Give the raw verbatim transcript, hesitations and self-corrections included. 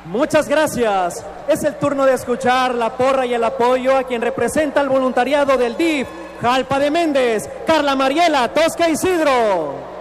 Muchas gracias. Es el turno de escuchar la porra y el apoyo a quien representa el voluntariado del D I F, Jalpa de Méndez, Carla Mariela Tosca Isidro.